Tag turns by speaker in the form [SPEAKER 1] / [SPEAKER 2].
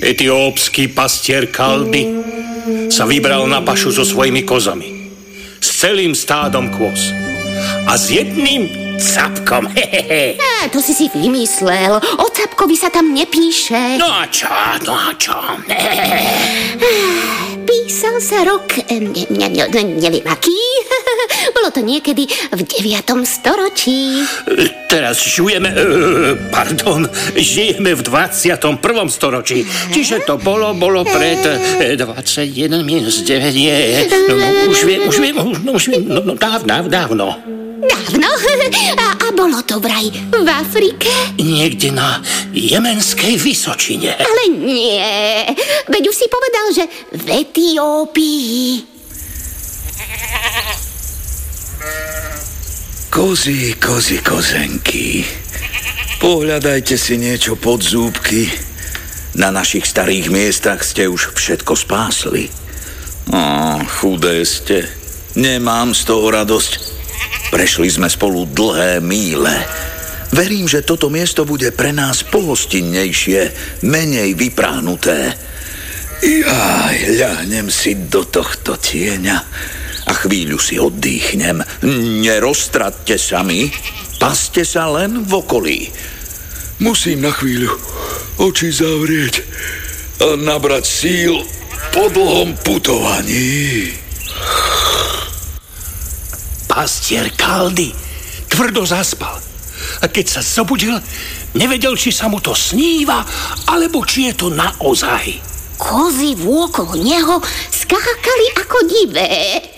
[SPEAKER 1] Etiópsky pastier Kaldy sa vybral na pašu so svojimi kozami. S celým stádom kôz. A s jedným capkom.
[SPEAKER 2] To si vymyslel. O capkovi sa tam nepíše.
[SPEAKER 1] No a čo?
[SPEAKER 2] Písal sa rok... neviem aký. Bolo to niekedy v 9. storočí.
[SPEAKER 1] Teraz žijeme v 21. storočí. Čiže to bolo pred 21 minus 9 je... Už viem, dávno.
[SPEAKER 2] Dávno? A bolo to vraj v Afrike?
[SPEAKER 1] Niekde na Jemenskej Vysočine.
[SPEAKER 2] Ale nie. Veď už si povedal, že v Etiópii.
[SPEAKER 3] Kozenky. Pohľadajte si niečo pod zúbky. Na našich starých miestach ste už všetko spásli. Chudé ste. Nemám z toho radosť. Prešli sme spolu dlhé míle. Verím, že toto miesto bude pre nás pohostinnejšie, menej vypráhnuté. Ľahnem si do tohto tieňa a chvíľu si oddychnem. Neroztraťte sa mi, paste sa len v okolí. Musím na chvíľu oči zavrieť a nabrať síl po dlhom putovaní.
[SPEAKER 1] Pastier Kaldy tvrdo zaspal. A keď sa zobudil, nevedel, či sa mu to sníva, alebo či je to naozaj.
[SPEAKER 2] Kozy vôkolo neho skákali ako divé.